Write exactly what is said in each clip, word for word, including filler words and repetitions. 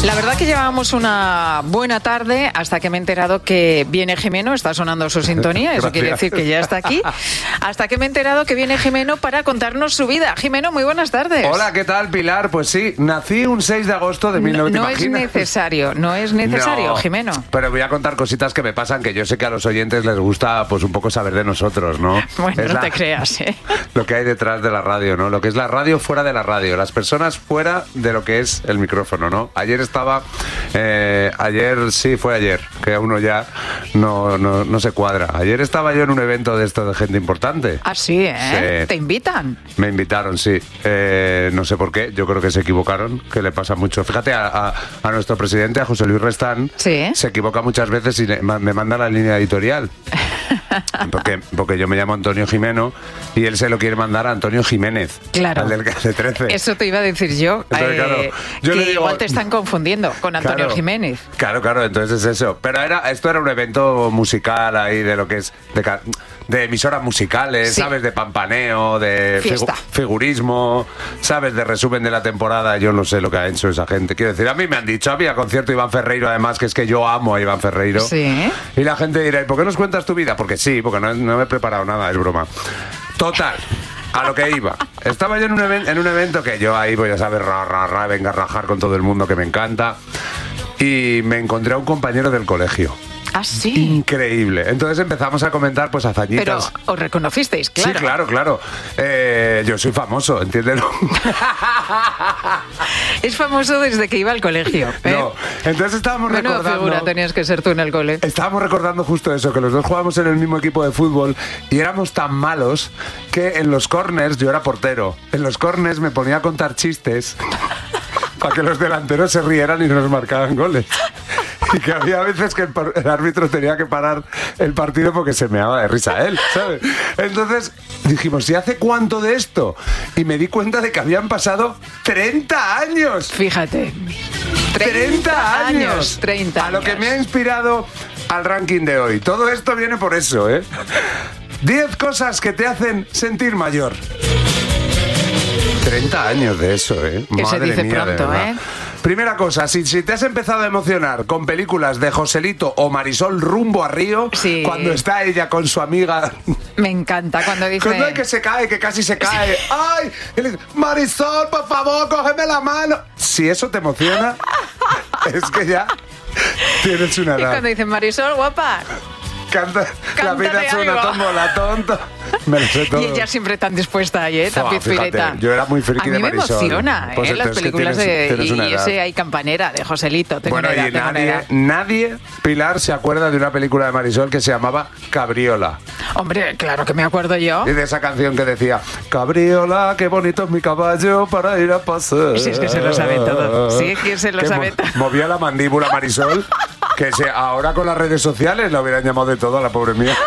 La verdad que llevábamos una buena tarde hasta que me he enterado que viene Jimeno, está sonando su sintonía, eso quiere decir que ya está aquí, hasta que me he enterado que viene Jimeno para contarnos su vida. Jimeno, muy buenas tardes. Hola, ¿qué tal, Pilar? Pues sí, nací un seis de agosto de mil novecientos. No, no es necesario, no es necesario, no, Jimeno. Pero voy a contar cositas que me pasan, que yo sé que a los oyentes les gusta pues un poco saber de nosotros, ¿no? Bueno, es no la, te creas, ¿eh? Lo que hay detrás de la radio, ¿no? Lo que es la radio fuera de la radio, las personas fuera de lo que es el micrófono, ¿no? Ayer estaba... Eh, ayer, sí, fue ayer, que uno ya no, no, no se cuadra. Ayer estaba yo en un evento de esto de gente importante. Ah, sí, ¿eh? Sí. ¿Te invitan? Me invitaron, sí. Eh, no sé por qué, yo creo que se equivocaron, que le pasa mucho. Fíjate, a, a, a nuestro presidente, a José Luis Restán, ¿sí? Se equivoca muchas veces y le, me manda la línea editorial. Porque, porque yo me llamo Antonio Jimeno y él se lo quiere mandar a Antonio Jiménez. Claro. Al del que hace trece. Eso te iba a decir yo. Entonces, eh, claro, yo que le digo, igual te están confundiendo con Antonio claro, Jiménez. Claro, claro, entonces es eso. Pero era, esto era un evento musical ahí de lo que es... De, de emisoras musicales, sí. ¿Sabes? De pampaneo, de figu figurismo, ¿sabes? De resumen de la temporada. Yo no sé lo que ha hecho esa gente. Quiero decir, a mí me han dicho, había concierto Iván Ferreiro, además, que es que yo amo a Iván Ferreiro. Sí. Y la gente dirá, ¿y por qué nos cuentas tu vida? Porque sí, porque no, no me he preparado nada, es broma. Total. A lo que iba. Estaba yo en un, en un evento que yo ahí, pues ya sabes, ra, ra, ra, venga a rajar con todo el mundo, que me encanta. Y me encontré a un compañero del colegio. Ah, sí. Increíble. Entonces empezamos a comentar pues hazañitas. Pero os reconocisteis, claro. Sí, claro, claro. Eh, yo soy famoso, entiéndelo. Es famoso desde que iba al colegio, ¿eh? No, entonces estábamos bueno, recordando... figura tenías que ser tú en el cole. Estábamos recordando justo eso, que los dos jugábamos en el mismo equipo de fútbol y éramos tan malos que en los corners yo era portero. En los corners me ponía a contar chistes para que los delanteros se rieran y nos marcaban goles. Y que había veces que el, el árbitro tenía que parar el partido porque se meaba de risa a él, ¿sabes? Entonces dijimos, ¿y hace cuánto de esto? Y me di cuenta de que habían pasado treinta años. Fíjate. treinta años. treinta A lo que me ha inspirado al ranking de hoy. Todo esto viene por eso, ¿eh? diez cosas que te hacen sentir mayor. treinta años de eso, ¿eh? Que Madre se dice mía, pronto, ¿eh? Primera cosa, si, si te has empezado a emocionar con películas de Joselito o Marisol rumbo a Río, sí. Cuando está ella con su amiga... Me encanta cuando dice... Cuando hay que se cae, que casi se cae. ¡Ay! Y le dice, Marisol, por favor, cógeme la mano. Si eso te emociona, es que ya tienes una edad. Y cuando dicen, Marisol, guapa... Canta, la vida es una tómbola, tonto. Me lo sé todo. Y ella siempre tan dispuesta ahí, ¿eh? Tan oh, pizpireta. Yo era muy friki de Marisol. A mí me emociona, pues ¿eh? Las películas tienes, de... tienes y ese Hay Campanera, de Joselito. Tengo bueno, una edad, y tengo nadie, una edad. nadie, Pilar, se acuerda de una película de Marisol que se llamaba Cabriola. Hombre, claro que me acuerdo yo. Y de esa canción que decía, Cabriola, qué bonito es mi caballo para ir a pasear. Sí, es que se lo sabe todo. Sí, es que se lo que sabe mo todo. Movía la mandíbula Marisol, que se, ahora con las redes sociales la hubieran llamado de todo a la pobre mía.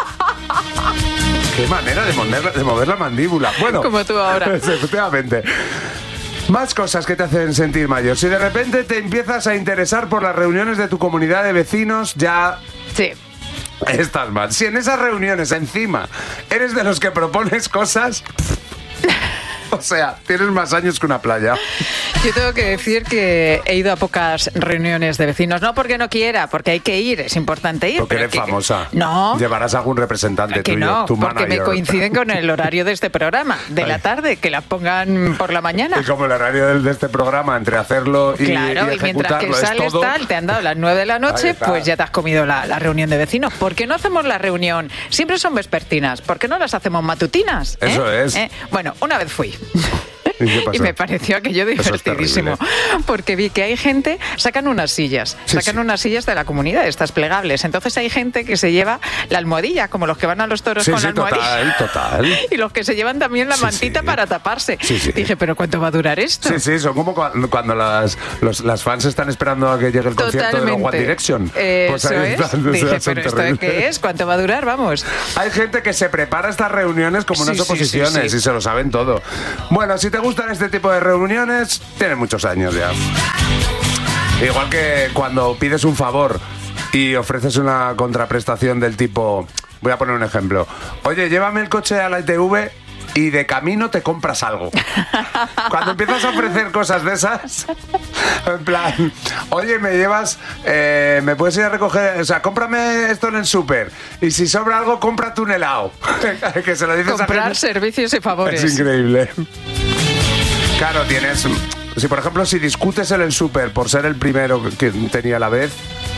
Qué manera de mover, de mover la mandíbula. Bueno, como tú ahora. Efectivamente. Más cosas que te hacen sentir mayor. Si de repente te empiezas a interesar por las reuniones de tu comunidad de vecinos, ya... Sí. Estás mal. Si en esas reuniones encima eres de los que propones cosas... O sea, tienes más años que una playa. Yo tengo que decir que he ido a pocas reuniones de vecinos. No porque no quiera, porque hay que ir, es importante ir. Porque eres que, famosa. No. Llevarás algún representante que tuyo, no, tu porque manager. me coinciden con el horario de este programa, de la tarde, que la pongan por la mañana. Y como el horario de este programa, entre hacerlo y, claro, y y mientras que sales todo... tal, te han dado las nueve de la noche, pues ya te has comido la, la reunión de vecinos. ¿Por qué no hacemos la reunión? Siempre son vespertinas. ¿Por qué no las hacemos matutinas? ¿Eh? Eso es. ¿Eh? Bueno, una vez fui. ¿Y qué pasó? Y me pareció aquello divertidísimo. Porque vi que hay gente, sacan unas sillas, sí, sacan sí. unas sillas de la comunidad, estas plegables. Entonces hay gente que se lleva la almohadilla, como los que van a los toros sí, con sí, la almohadilla. Total, total. Y los que se llevan también la sí, mantita sí. para taparse. Sí, sí. Dije, ¿pero cuánto va a durar esto? Sí, sí, son como cuando, cuando las, los, las fans están esperando a que llegue el concierto Totalmente. de los One Direction. Eh, pues eso ahí es. están, Dije, o sea, ¿pero esto terribles. qué es? ¿Cuánto va a durar? Vamos. Hay gente que se prepara estas reuniones como unas Sí, sí, oposiciones sí, sí. y se lo saben todo. Bueno, si te gustan este tipo de reuniones, tienes muchos años ya. Igual que cuando pides un favor y ofreces una contraprestación del tipo... Voy a poner un ejemplo. Oye, llévame el coche a la I T V y de camino te compras algo. Cuando empiezas a ofrecer cosas de esas, en plan, oye, me llevas, eh, me puedes ir a recoger, o sea, cómprame esto en el súper y si sobra algo, cómprate un helado. Que se lo dices Comprar a gente. servicios y favores. Es increíble. Claro, tienes... Si, por ejemplo, si discutes en el súper por ser el primero que tenía la vez,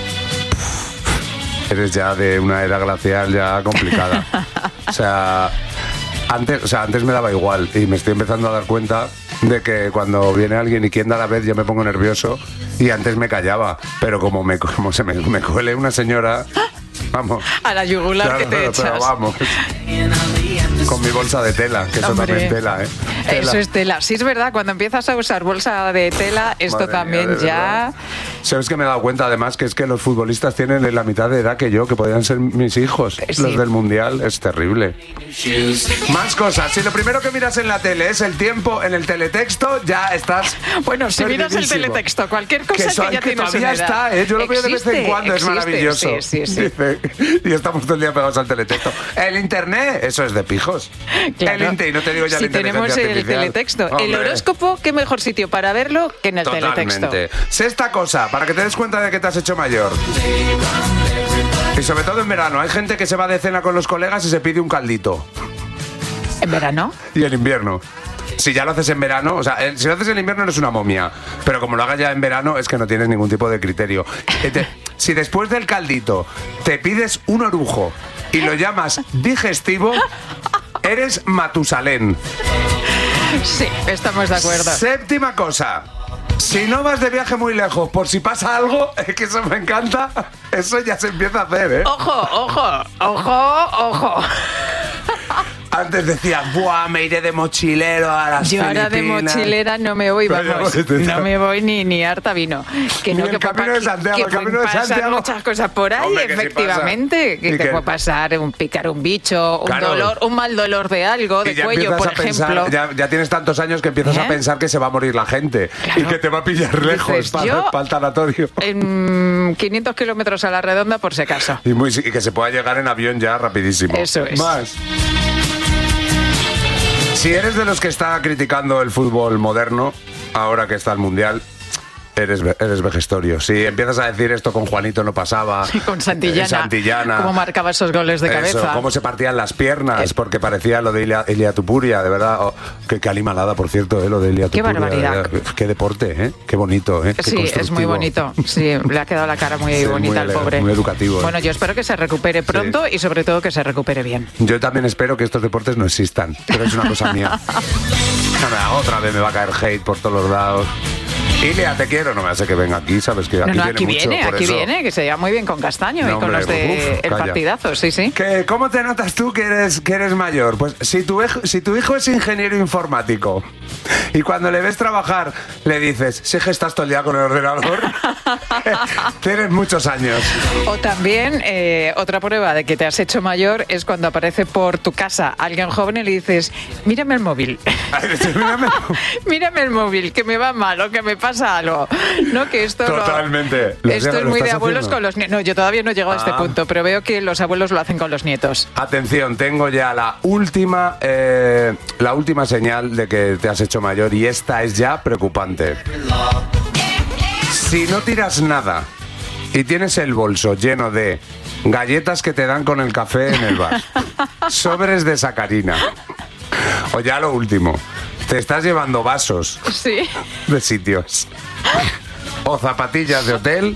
eres ya de una era glacial ya complicada. O sea, antes, o sea, antes me daba igual y me estoy empezando a dar cuenta de que cuando viene alguien y quien da la vez ya me pongo nervioso y antes me callaba. Pero como, me, como se me, me cuele una señora... Vamos. A la yugular claro, que te pero, echas. pero vamos. Con mi bolsa de tela, que eso Hombre, también es tela, ¿eh? Tela. Eso es tela. Sí, es verdad, cuando empiezas a usar bolsa de tela, esto Madre también mía, de ya... verdad. ¿Sabes que me he dado cuenta, además, que es que los futbolistas tienen la mitad de edad que yo, que podrían ser mis hijos, Sí. los del Mundial? Es terrible. Más cosas. Si lo primero que miras en la tele es el tiempo en el teletexto, ya estás Bueno, si miras el perdidísimo. teletexto, cualquier cosa Que, que, son, ya que tienes todavía una edad. está, ¿eh? Yo lo veo de vez en Existe, cuando, es existe. maravilloso. Sí, sí, sí. Dice, y estamos todo el día pegados al teletexto. El internet, eso es de pijos. Claro. El internet, y no te digo ya si la inteligencia tenemos el artificial. teletexto, el Hombre. horóscopo, qué mejor sitio para verlo que en el teletexto. Totalmente. Sexta cosa, para que te des cuenta de que te has hecho mayor. Y sobre todo en verano, hay gente que se va de cena con los colegas y se pide un caldito. ¿En verano? Y en invierno. Si ya lo haces en verano, o sea, el- si lo haces en invierno eres una momia. Pero como lo hagas ya en verano es que no tienes ningún tipo de criterio. Eh, te- si después del caldito te pides un orujo y lo llamas digestivo, eres Matusalén. Sí, estamos de acuerdo. Séptima cosa. Si no vas de viaje muy lejos, por si pasa algo, es que eso me encanta, eso ya se empieza a hacer, ¿eh? Ojo, ojo, ojo, ojo. Antes decías, buah, me iré de mochilero a las Yo ahora de Filipinas". mochilera no me voy, Vaya, vamos, pues, te- no me voy ni, ni harta vino. Que Ni no, el que puede Camino de pa- Santiago, que el Camino pueden de pasar Santiago. muchas cosas por ahí, Hombre, que sí efectivamente. pasa. Que ¿Y te qué? puede pasar un picar un bicho, un Claro. dolor, un mal dolor de algo, de Y ya cuello, empiezas por a pensar, ejemplo. ya, ya tienes tantos años que empiezas ¿Eh? a pensar que se va a morir la gente Claro. y que te va a pillar lejos Dices, para, yo- para el tanatorio. En quinientos kilómetros a la redonda, por si acaso. Y, muy, y que se pueda llegar en avión ya rapidísimo. Eso es. Más. Si eres de los que está criticando el fútbol moderno, ahora que está el Mundial, eres, ve- eres vejestorio. Si empiezas a decir esto con Juanito no pasaba, Y con Santillana, eh, Santillana cómo marcaba esos goles de eso, cabeza. cómo se partían las piernas, Eh. porque parecía lo de Ilia, Ilia Tupuria, de verdad. Oh, qué, qué animalada, por cierto, eh, lo de Ilia Qué Tupuria. barbaridad. eh, Qué deporte, ¿eh? Qué bonito, ¿eh? Qué Sí, es muy constructivo. bonito. Sí, le ha quedado la cara muy Sí, bonita muy al ele- pobre. muy educativo, ¿eh? Bueno, yo espero que se recupere pronto y sobre todo que se recupere bien. Yo también espero que estos deportes no existan, pero es una cosa mía. No me hago, otra vez me va a caer hate por todos los lados. Ilia, te quiero, no me hace que venga aquí, sabes que aquí No, no, viene aquí mucho, viene, por aquí eso. viene, que se lleva muy bien con Castaño No, y con hombre, los de uf, el calla. partidazo, sí, sí. ¿Qué, ¿Cómo te notas tú que eres, que eres mayor? Pues si tu, hijo, si tu hijo es ingeniero informático y cuando le ves trabajar le dices, sí que estás todo el día con el ordenador, tienes muchos años. O también, eh, otra prueba de que te has hecho mayor es cuando aparece por tu casa alguien joven y le dices, mírame el móvil. Mírame. Mírame el móvil, que me va mal o que me pasa algo. No, que esto lo- Totalmente. ¿Lo esto has- es lo muy de estás abuelos haciendo? con los nietos. No, yo todavía no he llegado a este Ah. punto, pero veo que los abuelos lo hacen con los nietos. Atención, tengo ya la última, eh, la última señal de que te has hecho mayor y esta es ya preocupante. Si no tiras nada y tienes el bolso lleno de galletas que te dan con el café en el bar, sobres de sacarina, o ya lo último, te estás llevando vasos Sí. de sitios o zapatillas de hotel.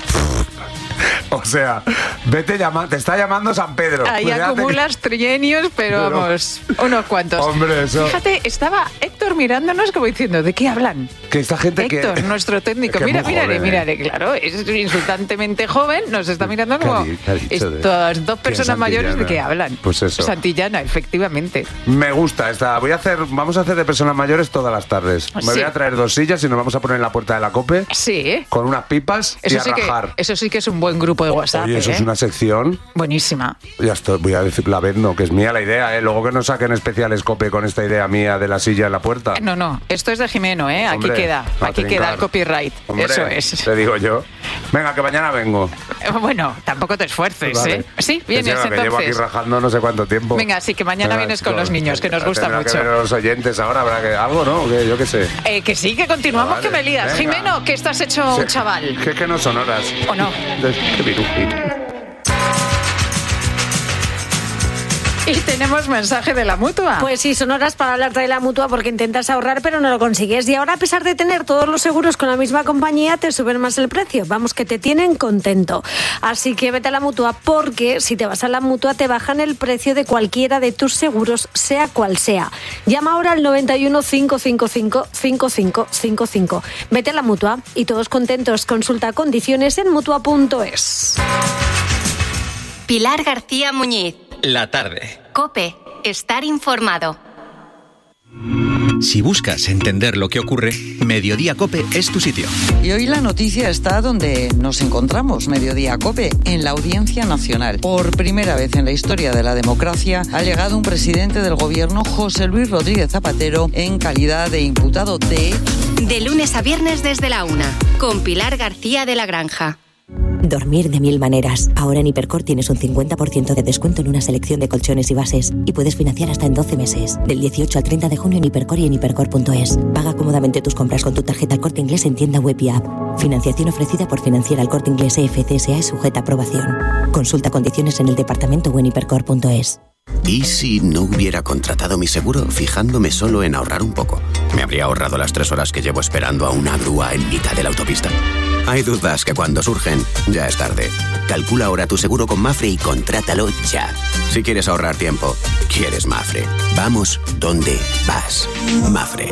O sea, vete llama, te está llamando San Pedro. Ahí Cuídate que- acumulas trienios, pero, Pero- vamos, unos cuantos. Hombre, eso- Fíjate, estaba Héctor mirándonos como diciendo, ¿de qué hablan? Que esta gente Héctor, que... nuestro técnico, que mira, muy mírale, joven, ¿eh? mírale, claro, es insultantemente joven, nos está mirando ¿Qué ha como di- qué ha dicho de- estas dos ¿Quién personas es mayores de Santillana? qué hablan. Pues eso. Santillana, efectivamente. Me gusta esta. Voy a hacer, vamos a hacer de personas mayores todas las tardes. Me Sí. voy a traer dos sillas y nos vamos a poner en la puerta de la COPE Sí, ¿eh? con unas pipas y Eso a sí, que, rajar. eso sí que es un buen grupo de WhatsApp. Oye, eso ¿eh? es una sección. Buenísima. Ya estoy, voy a decir, la vendo, que es mía la idea, ¿eh? Luego que nos saquen especiales COPE con esta idea mía de la silla en la puerta. No, no, esto es de Jimeno, ¿eh? Aquí Hombre, queda, va a aquí queda el trincar. copyright. Hombre, Eso es. Te digo yo. Venga, que mañana vengo. Bueno, tampoco te esfuerces, Vale. ¿eh? Sí, vienes que, entonces. llevo aquí rajando no sé cuánto tiempo. Venga, sí, que mañana Venga, vienes con los niños, que nos gusta tendrá mucho. Que ver los oyentes ahora, habrá que algo, ¿no? ¿O qué? Yo qué sé. Eh, que sí, que continuamos, Vale, que me lías. venga. Jimeno, que estás hecho Sí. un chaval. Que es que no son horas. ¿O no? De- qué viruji. Y tenemos mensaje de la Mutua. Pues sí, son horas para hablarte de la Mutua porque intentas ahorrar pero no lo consigues. Y ahora, a pesar de tener todos los seguros con la misma compañía, te suben más el precio. Vamos, que te tienen contento. Así que vete a la Mutua porque si te vas a la Mutua te bajan el precio de cualquiera de tus seguros, sea cual sea. Llama ahora al noventa y uno, cinco cinco cinco, cinco cinco cinco cinco. Vete a la Mutua y todos contentos. Consulta condiciones en mutua punto es. Pilar García Muñiz. La tarde. COPE. Estar informado. Si buscas entender lo que ocurre, Mediodía COPE es tu sitio. Y hoy la noticia está donde nos encontramos, Mediodía COPE, en la Audiencia Nacional. Por primera vez en la historia de la democracia ha llegado un presidente del gobierno, José Luis Rodríguez Zapatero, en calidad de imputado de... De lunes a viernes desde la una, con Pilar García de la Granja. Dormir de mil maneras. Ahora en Hipercor tienes un cincuenta por ciento de descuento en una selección de colchones y bases. Y puedes financiar hasta en doce meses. Del dieciocho al treinta de junio en Hipercor y en hipercor punto es. Paga cómodamente tus compras con tu tarjeta El Corte Inglés en tienda web y app. Financiación ofrecida por Financiera El Corte Inglés E F C S A y sujeta a aprobación. Consulta condiciones en el departamento o en hipercor punto es. ¿Y si no hubiera contratado mi seguro fijándome solo en ahorrar un poco? ¿Me habría ahorrado las tres horas que llevo esperando a una grúa en mitad de la autopista? Hay dudas que cuando surgen ya es tarde. Calcula ahora tu seguro con Mafre y contrátalo ya. Si quieres ahorrar tiempo, quieres Mafre. Vamos donde vas. Mafre.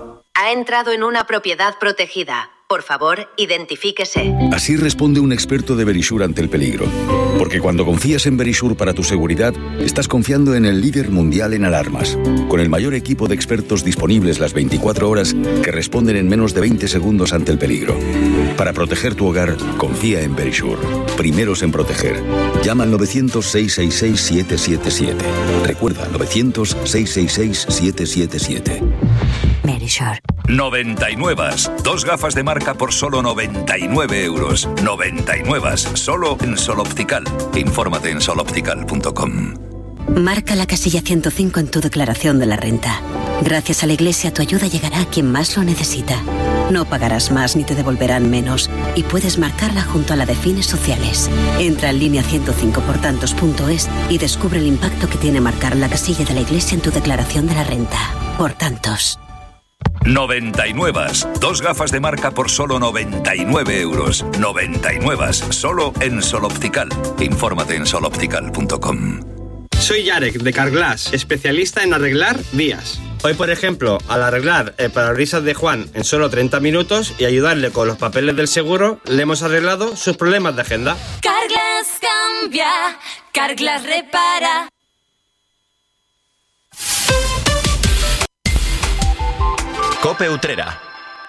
Ha entrado en una propiedad protegida. Por favor, identifíquese. Así responde un experto de Verisure ante el peligro. Porque cuando confías en Verisure para tu seguridad, estás confiando en el líder mundial en alarmas, con el mayor equipo de expertos disponibles las veinticuatro horas que responden en menos de veinte segundos ante el peligro. Para proteger tu hogar, confía en Verisure. Primeros en proteger. Llama al novecientos, seiscientos sesenta y seis, siete siete siete. Recuerda, novecientos, seiscientos sesenta y seis, siete siete siete. Verisure. noventa y nueve. Dos gafas de marca por solo noventa y nueve euros. noventa y nueve. Solo en Sol Optical. Infórmate en sol optical punto com. Marca la casilla ciento cinco en tu declaración de la renta. Gracias a la Iglesia tu ayuda llegará a quien más lo necesita. No pagarás más ni te devolverán menos y puedes marcarla junto a la de fines sociales. Entra en línea ciento cinco por tantos punto es y descubre el impacto que tiene marcar la casilla de la Iglesia en tu declaración de la renta. Por tantos. noventa y nueve. Dos gafas de marca por solo noventa y nueve euros. noventa y nueve. Solo en Sol Optical. Infórmate en sol optical punto com. Soy Yarek de Carglass, especialista en arreglar vías. Hoy, por ejemplo, al arreglar el parabrisas de Juan en solo treinta minutos y ayudarle con los papeles del seguro, le hemos arreglado sus problemas de agenda. Carglass cambia, Carglass repara. COPE Utrera.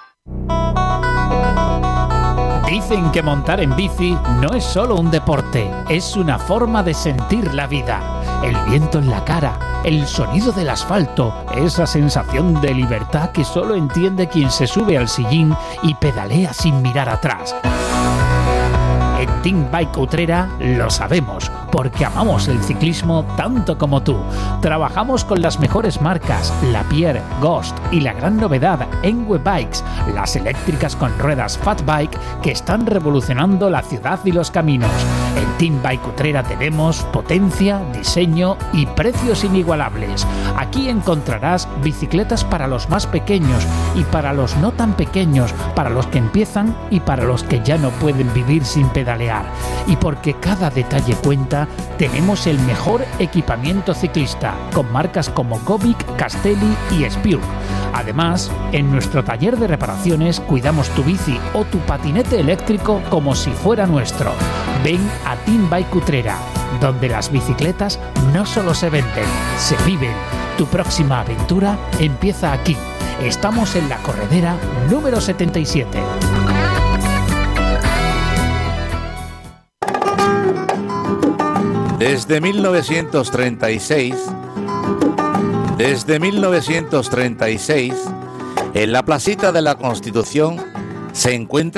Dicen que montar en bici no es solo un deporte, es una forma de sentir la vida. El viento en la cara, el sonido del asfalto, esa sensación de libertad que solo entiende quien se sube al sillín y pedalea sin mirar atrás. En Team Bike Utrera lo sabemos, porque amamos el ciclismo tanto como tú. Trabajamos con las mejores marcas, Lapierre, Ghost y la gran novedad, Enwe Bikes, las eléctricas con ruedas Fat Bike que están revolucionando la ciudad y los caminos. En Team Bike Utrera tenemos potencia, diseño y precios inigualables. Aquí encontrarás bicicletas para los más pequeños y para los no tan pequeños, para los que empiezan y para los que ya no pueden vivir sin pedalear. Y porque cada detalle cuenta, tenemos el mejor equipamiento ciclista, con marcas como Gobic, Castelli y Spiur. Además, en nuestro taller de reparaciones cuidamos tu bici o tu patinete eléctrico como si fuera nuestro. Ven a Team Bike Utrera, donde las bicicletas no solo se venden, se viven. Tu próxima aventura empieza aquí. Estamos en la corredera número setenta y siete. Desde mil novecientos treinta y seis, desde mil novecientos treinta y seis, en la placita de la Constitución se encuentra